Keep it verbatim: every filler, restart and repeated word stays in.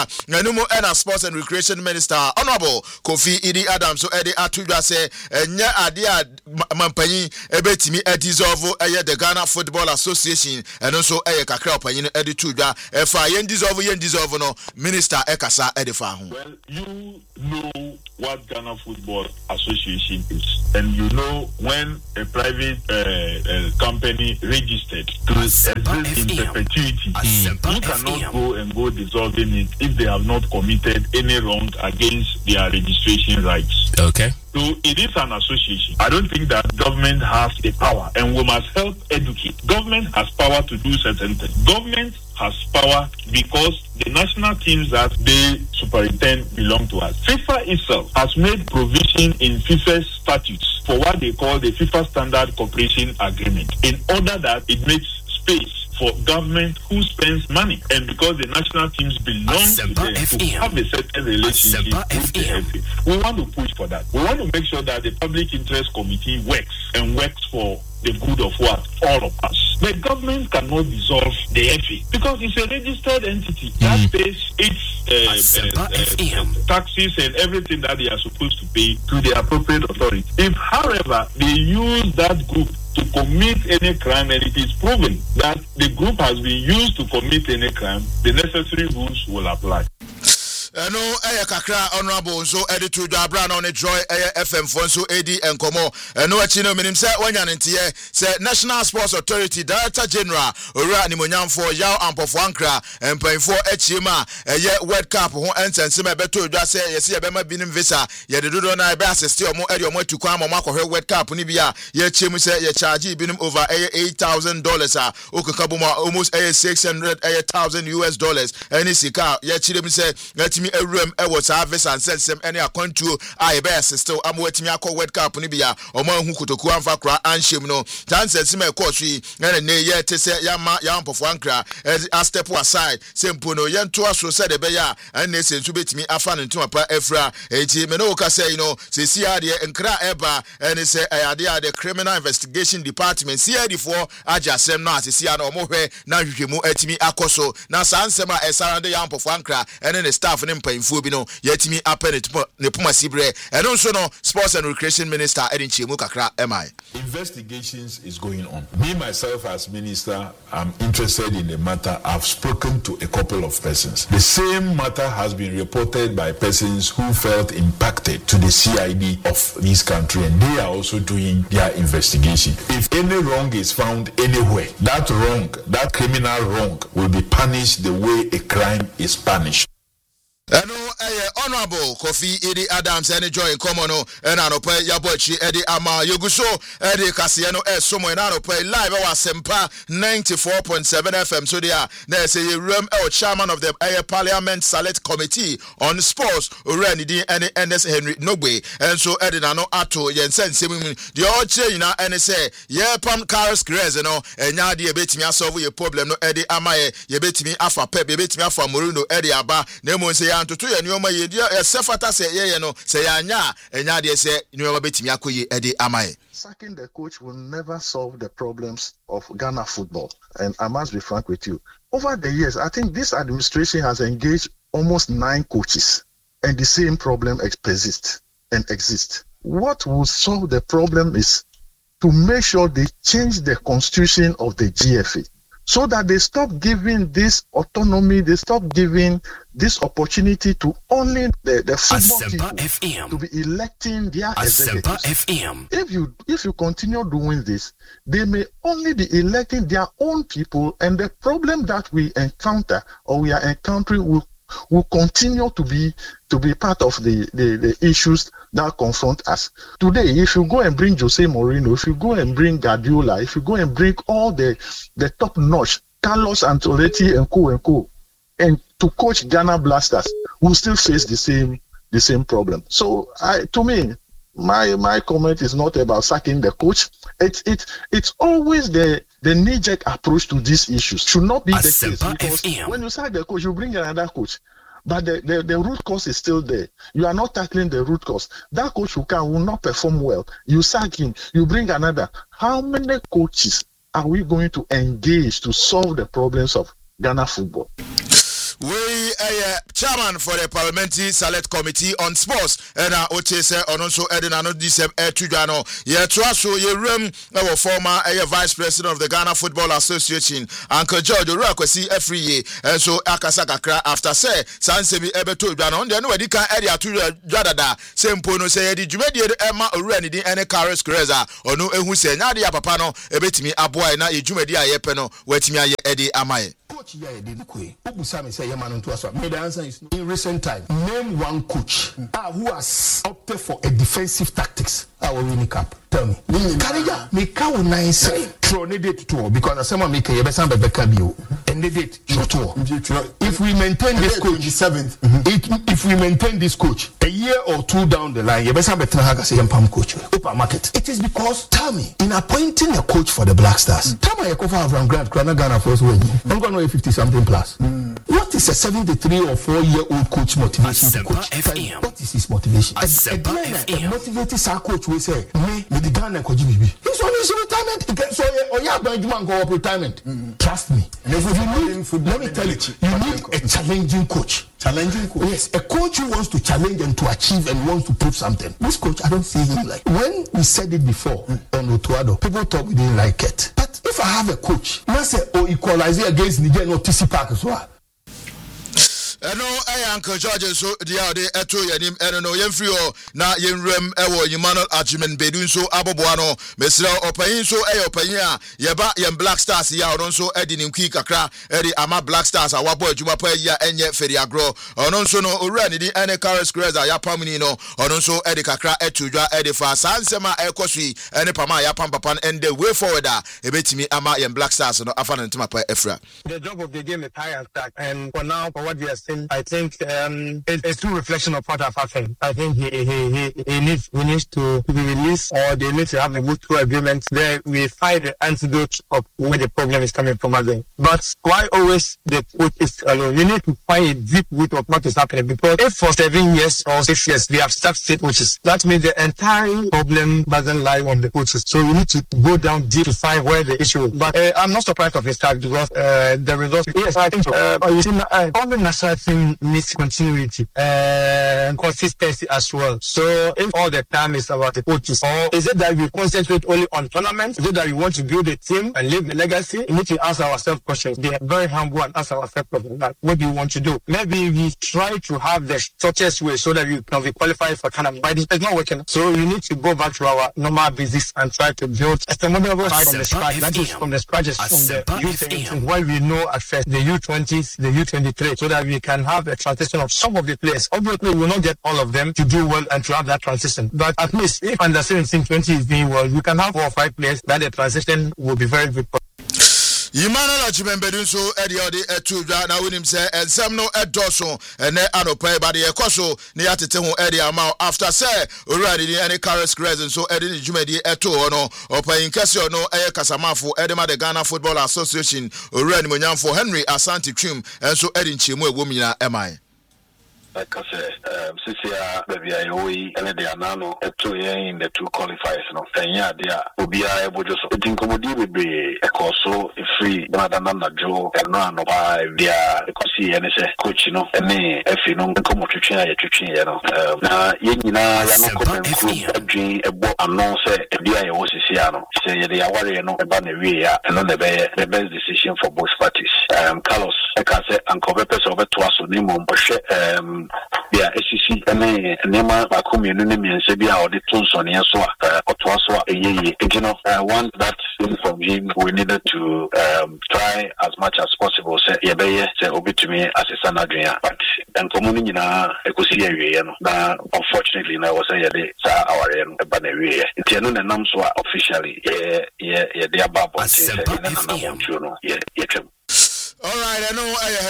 Nanumo and Sports and Recreation Minister Honorable Kofi Idi Adams so Eddie Atuja say nya adia mampanyi ebetimi edisolve eye the Ghana Football Association and also eye kakra opanyi edi tudwa efa yen dissolve yen dissolve no minister ekasa edifa ho. Well, you know what Ghana Football Association is, and you know when a private uh, uh, company registered to exist in perpetuity, mm. you cannot go and go dissolving it if they have not committed any wrong against their registration rights. Okay. So it is an association. I don't think that government has the power, and we must help educate. Government has power to do certain things. Government has power because the national teams that they superintend belong to us. FIFA itself has made provision in FIFA's statutes for what they call the FIFA Standard Cooperation Agreement, in order that it makes space for government who spends money, and because the national teams belong Asempa to them F M. To have a certain relationship Asempa with the F A. We want to push for that. We want to make sure that the Public Interest Committee works and works for the good of what? All of us. The government cannot dissolve the F A because it's a registered entity mm. that pays its uh, uh, uh, taxes and everything that they are supposed to pay to the appropriate authority. If, however, they use that group to commit any crime and it is proven that the group has been used to commit any crime, the necessary rules will apply. No, eh, kakra honorable so editor Jabran on a joy F M phone so A D and Komo. No, Chino minim say when yan intie say National Sports Authority Director General Ora Nimonyam for Yao Ampofuankra and pay for Echima a ye World Cup who ends and Sima Beto just say yes, Bema Binim Visa, ye the do not bass still more Edio more to come Mako World Cup Nibia, ye Chim say ye charge binim over eight thousand dollars, Okakabuma almost a six hundred thousand U S dollars, and it's a car, ye Chim say, let me a room a was service and send some any account to I best still I'm waiting me a World Cup Nibia or more who could to Kuanfakra and Shimno chances Sima Koshi and a year to say Yama Yam of Wankra as a step aside Sempuno Yan to us said a beya and they said to beat me a fan into my pa Efra eighty Menoka say you know say C I D and Kra Eba and they say I idea the Criminal Investigation Department C I D for Aja Sem na see an omohe na hwehwemu atimi akoso na sansema esarande Yam of Wankra and then the staff painful bino yetimi append ne puma sibre and also no Sports and Recreation Minister Edin Chimu kakra am I. Investigations is going on. Me myself as minister, I'm interested in the matter. I've spoken to a couple of persons. The same matter has been reported by persons who felt impacted to the C I D of this country, and they are also doing their investigation. If any wrong is found anywhere, that wrong, that criminal wrong will be punished the way a crime is punished. Eno eh honorable Kofi Idi Adams any joy common no na no pay yabochi Edi ama yoguso Edi kase no eh somo na no pay live wa Sempa ninety-four point seven F M so dia na say Rem El chairman of the eh Parliament Select Committee on Sports Orani di any N S Henry Nogbe and so Edi na no ato yensen semi the all change na any say ye pam cars craze no enya de betimi asolve your problem no Edi ama ye betimi afa pep ye betimi afa moruno Edi aba na mo say to ya nyoma ye dia sefata say ye no say anya enya de say nyoma betimi akoye Edi amaye. Sacking the coach will never solve the problems of Ghana football, and I must be frank with you. Over the years, I think this administration has engaged almost nine coaches, and the same problem persists and exists. What will solve the problem is to make sure they change the constitution of the G F A, so that they stop giving this autonomy, they stop giving this opportunity to only the, the football Asempa people F M. to be electing their Asempa executives. F M. If you if you continue doing this, they may only be electing their own people, and the problem that we encounter or we are encountering will will continue to be to be part of the, the, the issues that confront us. Today, if you go and bring Jose Mourinho, if you go and bring Guardiola, if you go and bring all the, the top-notch, Carlos Ancelotti and co and co, and to coach Ghana Blasters, we'll still face the same the same problem. So, I, to me, my my comment is not about sacking the coach. It's it it's always the the knee-jerk approach to these issues. Should not be Asempa the case, because when you sack the coach, you bring another coach. But the, the, the root cause is still there. You are not tackling the root cause. That coach who can will not perform well. You sack him, you bring another. How many coaches are we going to engage to solve the problems of Ghana football? We a chairman for the Parliamentary Select Committee on Sports, and I would say, on also Edina no Decem Etujano. Ye Traso, ye room, our former a vice president of the Ghana Football Association, Uncle George Urakwesi every year, and so Akasaka after say, Sansemi Ebetu Jano, the no Edika Edia to Jadada, same Pono say, did you make Emma already any Carlos Creza, or no, and who say, Nadia Papano, Ebetimi Aboy, na Jumedia Yepeno, Wetimia Eddie Amai. Coach here did Kwe. Ubusami say Yaman to us. The answer is no. In recent time, name one coach mm. uh, who has opted for a defensive tactics. Our winning cup. Tell me. Karija, make our nice throw date to because someone make a besan bebeka bio and the date to if we maintain this coach seventh if we maintain this coach a year or two down the line, you besan betra haga say pam coach open market. It is because tell me in appointing a coach for the Black Stars, tell me Yakofa from Grand Krana Ghana first way. I'm going to fifty something plus. Mm. What is a seventy-three or four year old coach motivation to coach? What is his motivation? A, a, a motivated star coach will say, me, with the Ghana coach, he's on his retirement. So, oh, yeah, but you want to go up retirement. Mm. Trust me. And if you need, food, let me tell you, you need a challenging coach. Challenging coach? Yes, a coach who wants to challenge and to achieve and wants to prove something. This coach, I don't see him like. When we said it before mm. on Otuado, people thought we didn't like it. But if I have a coach, I say, oh, equalizer against Niger, no T C Park as well. Eno eh Uncle George so dia de eto yanim eno no yemfri o na yemrem ewo Emmanuel Ajimen Bedun so aboboa no mesra opayin so eh opayin a yeba yem Black Stars ya ono so edi nkwi kakra edi ama Black Stars awabo adwuma pa ya enye feri agro ono so no owura ni di ene Carlos Creza ya pamni no ono so edi kakra etudwa edi fa sansema ekosui ene pama ya pampapan and the way forward a ebetimi ama yem Black Stars no afa ntima pa efra. The job of the game is high and stack, and for now for what we are saying, I think um, it, it's true reflection of what have happened. I think he he he, he needs he needs to, to be released, or they need to have a mutual agreement. There we find the antidote of where the problem is coming from again. But why always the coach is alone? You need to find a deep root of what is happening, because if for seven years or six years we have stuck state coaches, that means the entire problem doesn't lie on the coaches. So we need to go down deep to find where the issue is. But uh, I'm not surprised of his start because uh, the results. Yes, I think so. Uh, but you see, uh, all the national team needs continuity and consistency as well. So if all the time is about the coaches, or is it that we concentrate only on tournaments? Is it that we want to build a team and leave the legacy? We need to ask ourselves questions. They are very humble and ask ourselves questions. Like, what do you want to do? Maybe we try to have the shortest way so that we can be qualified for Canada, but it's not working. So we need to go back to our normal business and try to build a model from the scratch. That is from the scratches from the U seventeen, what we know at first, the U twenties, the U twenty-three, so that we can have a transition of some of the players. Obviously, we will not get all of them to do well and to have that transition. But at least if under seventeen twenty is doing well, we can have four or five players that the transition will be very good. Emmanuel Ajimen Bedun so edi odi etudwa na winim se ensem no edoso ene anopai ba de ekoso ne yatete ho edi ama after say already ni any Carlos Creza so edi ni jumedi eto no opayin kese no eye kasamafo edi ma the Ghana Football Association already monyamfo Henry Asante Twim enso edi nchiemu ewo nyina emai. Like I said, um, Sisia, baby, I owe and they are now at two in the two qualifiers. No, and yeah, they are will be able to think commodity will be a course so free, rather than a Joe and run by via the Cosi and say, coach, you know, and me, if you know, come to train, you train, you know. Now, you know, I'm not dream about a non say, a dear was Siciano. Say they are worried, you know, about the way, and on the the best decision for both parties. Um, Carlos, like I said, and cover person over to us on him, um, yeah, S C C and Nema Bakumi and Sebia or the Tunson, Yaswa, or Twaswa, you know, I want that thing from him. We needed to um, try as much as possible. Say, Yabe, say, Obi to me as a son, Adrian, but and communing in a Ecosia, you know, unfortunately, I was a day, our Bannery. It's a non namswa officially, yeah, yeah, yeah, they are babble, you know, yeah, yeah. All right, I know I